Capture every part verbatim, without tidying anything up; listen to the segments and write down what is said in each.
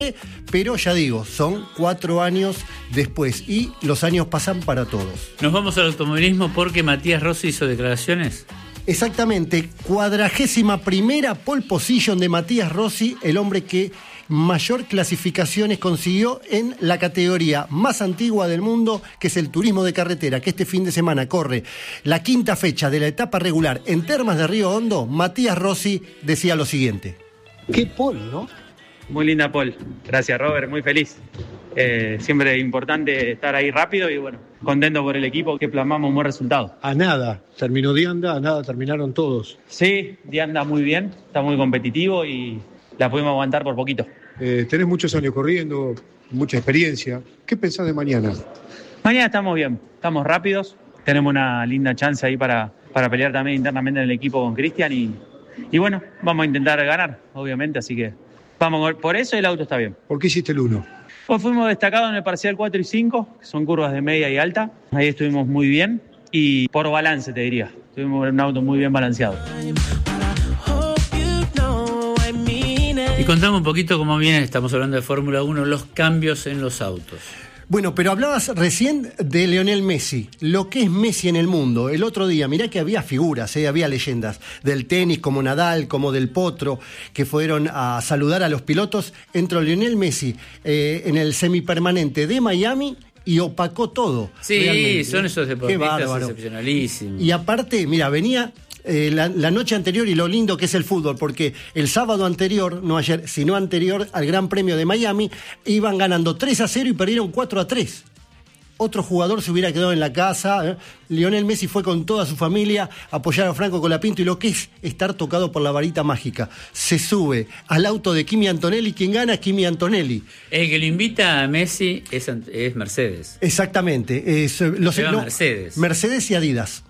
pero ya digo, son cuatro años después y los años pasan para todos. Nos vamos al automovilismo porque Matías Rossi hizo declaraciones. Exactamente, cuadragésima primera pole position de Matías Rossi, el hombre que mayor clasificaciones consiguió en la categoría más antigua del mundo, que es el turismo de carretera, que este fin de semana corre la quinta fecha de la etapa regular en Termas de Río Hondo. Matías Rossi decía lo siguiente. Qué pole, ¿no? Muy linda pole. Gracias, Robert, muy feliz. Eh, siempre es importante estar ahí rápido y bueno, contento por el equipo que plasmamos un buen resultado. A nada, terminó Dianda, a nada terminaron todos. Sí, Dianda muy bien, está muy competitivo y la pudimos aguantar por poquito. Eh, tenés muchos años corriendo, mucha experiencia. ¿Qué pensás de mañana? Mañana estamos bien, estamos rápidos, tenemos una linda chance ahí para, para pelear también internamente en el equipo con Cristian y, y bueno, vamos a intentar ganar, obviamente, así que vamos por eso y el auto está bien. ¿Por qué hiciste el uno? Pues fuimos destacados en el parcial cuatro y cinco, que son curvas de media y alta. Ahí estuvimos muy bien y por balance, te diría. Tuvimos un auto muy bien balanceado. Y contame un poquito cómo viene, estamos hablando de Fórmula uno, los cambios en los autos. Bueno, pero hablabas recién de Lionel Messi, lo que es Messi en el mundo. El otro día, mirá que había figuras, ¿eh? Había leyendas del tenis como Nadal, como Del Potro, que fueron a saludar a los pilotos. Entró Lionel Messi eh, en el semipermanente de Miami y opacó todo. Sí, realmente. Son esos deportistas excepcionalísimos. Y aparte, mira, venía... Eh, la, la noche anterior y lo lindo que es el fútbol, porque el sábado anterior, no ayer, sino anterior al Gran Premio de Miami, iban ganando tres a cero y perdieron cuatro a tres. Otro jugador se hubiera quedado en la casa. ¿eh? Lionel Messi fue con toda su familia a apoyar a Franco Colapinto y lo que es estar tocado por la varita mágica. Se sube al auto de Kimi Antonelli. Quien gana es Kimi Antonelli. El que lo invita a Messi es, es Mercedes. Exactamente. Es, los, no, Mercedes. Mercedes y Adidas.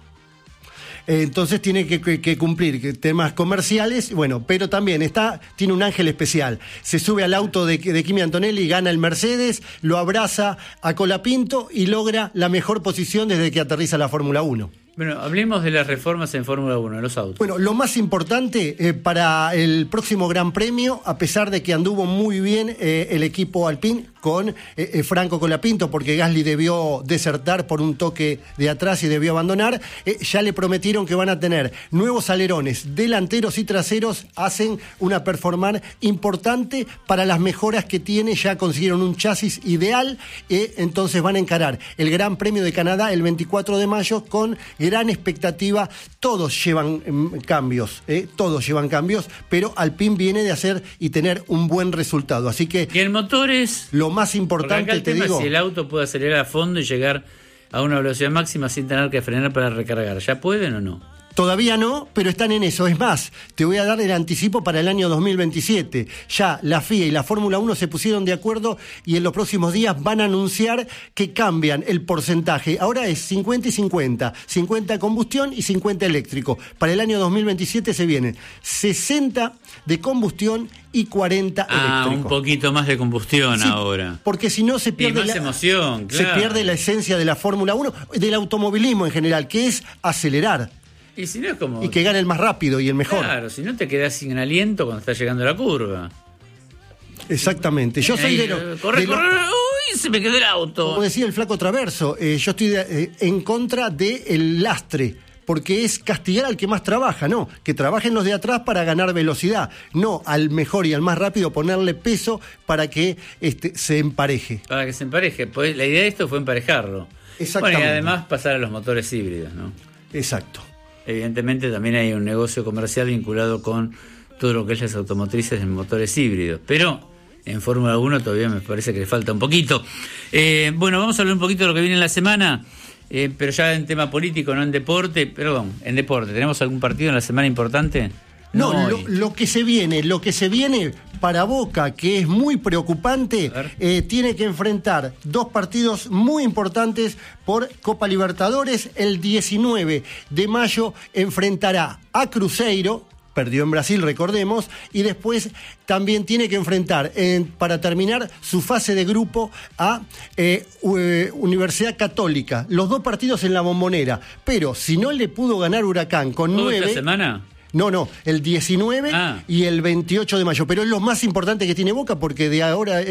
Entonces tiene que, que, que cumplir temas comerciales, bueno, pero también está, tiene un ángel especial. Se sube al auto de, de Kimi Antonelli, gana el Mercedes, lo abraza a Colapinto y logra la mejor posición desde que aterriza la Fórmula uno. Bueno, hablemos de las reformas en Fórmula uno, en los autos. Bueno, lo más importante eh, para el próximo Gran Premio, a pesar de que anduvo muy bien eh, el equipo Alpine con eh, eh, Franco Colapinto, porque Gasly debió desertar por un toque de atrás y debió abandonar, eh, ya le prometieron que van a tener nuevos alerones delanteros y traseros, hacen una performance importante para las mejoras que tiene, ya consiguieron un chasis ideal, eh, entonces van a encarar el Gran Premio de Canadá el veinticuatro de mayo con gran expectativa. Todos llevan eh, cambios, eh, todos llevan cambios, pero Alpine viene de hacer y tener un buen resultado, así que... ¿Y el motor es...? Lo más importante, acá el te tema digo... es si el auto puede acelerar a fondo y llegar a una velocidad máxima sin tener que frenar para recargar, ¿ya pueden o no? Todavía no, pero están en eso. Es más, te voy a dar el anticipo para el año dos mil veintisiete. Ya la F I A y la Fórmula uno se pusieron de acuerdo y en los próximos días van a anunciar que cambian el porcentaje. Ahora es cincuenta y cincuenta. cincuenta combustión y cincuenta eléctrico. Para el año dos mil veintisiete se vienen sesenta de combustión y cuarenta ah, eléctrico. Un poquito más de combustión sí, ahora. Porque si no se pierde, y más la, emoción, claro. Se pierde la esencia de la Fórmula uno, del automovilismo en general, que es acelerar. Y si no es como... Y que gane el más rápido y el mejor. Claro, si no te quedas sin aliento cuando estás llegando a la curva. Exactamente. Yo soy de lo... Corre, de lo, corre, uy, se me quedó el auto. Como decía el flaco Traverso, eh, yo estoy de, eh, en contra del lastre, porque es castigar al que más trabaja, ¿no? Que trabajen los de atrás para ganar velocidad, no al mejor y al más rápido ponerle peso para que este, se empareje. Para que se empareje, pues la idea de esto fue emparejarlo. Exactamente. Bueno, y además pasar a los motores híbridos, ¿no? Exacto. Evidentemente también hay un negocio comercial vinculado con todo lo que es las automotrices en motores híbridos, pero en Fórmula uno todavía me parece que le falta un poquito. Eh, bueno, vamos a hablar un poquito de lo que viene en la semana, eh, pero ya en tema político, no en deporte, perdón, en deporte. ¿Tenemos algún partido en la semana importante? No, no lo, lo que se viene, lo que se viene para Boca, que es muy preocupante, eh, tiene que enfrentar dos partidos muy importantes por Copa Libertadores. El diecinueve de mayo enfrentará a Cruzeiro, perdió en Brasil, recordemos, y después también tiene que enfrentar, eh, para terminar su fase de grupo, a eh, Universidad Católica. Los dos partidos en la Bombonera, pero si no le pudo ganar Huracán con nueve... ¿Esta semana? No, no, el diecinueve ah. y el veintiocho de mayo, pero es lo más importante que tiene Boca porque de ahora